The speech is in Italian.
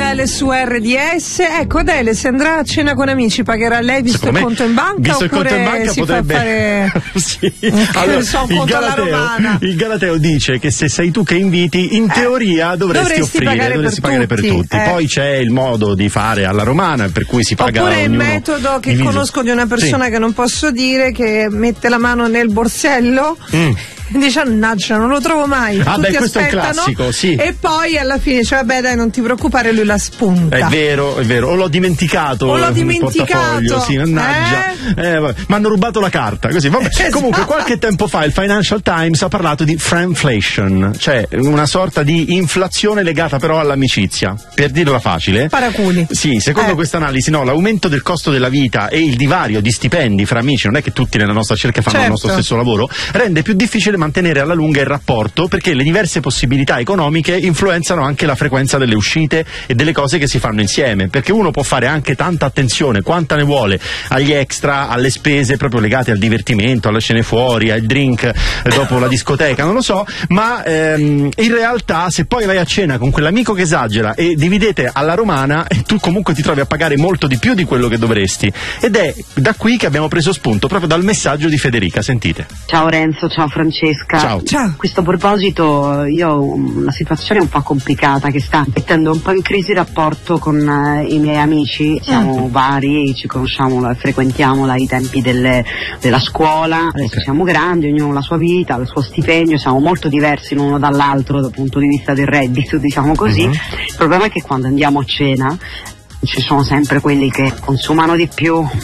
Adele su RDS. Ecco, Adele, se andrà a cena con amici pagherà lei visto il conto in banca, visto oppure il conto in banca si potrebbe fa fare sì. Allora, so, un conto alla romana. Il Galateo dice che se sei tu che inviti, in teoria dovresti pagare per tutti. Poi c'è il modo di fare alla romana, per cui si paga oppure il ognuno metodo che conosco di una persona che non posso dire, che mette la mano nel borsello dice annaggia, non lo trovo mai. Tutti questo aspettano, è un classico, sì. E poi alla fine dice vabbè dai, non ti preoccupare, lui la spunta. È vero, o l'ho dimenticato nel portafoglio, sì, mannaggia. Mi hanno rubato la carta, così, vabbè. Esatto. Comunque qualche tempo fa il Financial Times ha parlato di Framflation, cioè una sorta di inflazione legata però all'amicizia, per dirla facile. Paraculi. Sì, secondo questa analisi, l'aumento del costo della vita e il divario di stipendi fra amici, non è che tutti nella nostra cerchia fanno il nostro stesso lavoro, rende più difficile mantenere alla lunga il rapporto, perché le diverse possibilità economiche influenzano anche la frequenza delle uscite e delle cose che si fanno insieme, perché uno può fare anche tanta attenzione quanta ne vuole agli extra, alle spese proprio legate al divertimento, alle scene fuori, al drink dopo la discoteca, non lo so, ma in realtà se poi vai a cena con quell'amico che esagera e dividete alla romana, tu comunque ti trovi a pagare molto di più di quello che dovresti, ed è da qui che abbiamo preso spunto, proprio dal messaggio di Federica. Sentite. Ciao Renzo, ciao Francesca. Ciao. A questo proposito io ho una situazione un po' complicata che sta mettendo un po' in crisi il rapporto con i miei amici. Siamo vari, ci conosciamo, frequentiamo dai tempi della scuola, adesso siamo grandi, ognuno ha la sua vita, il suo stipendio, siamo molto diversi l'uno dall'altro dal punto di vista del reddito, diciamo così. Il problema è che quando andiamo a cena ci sono sempre quelli che consumano di più,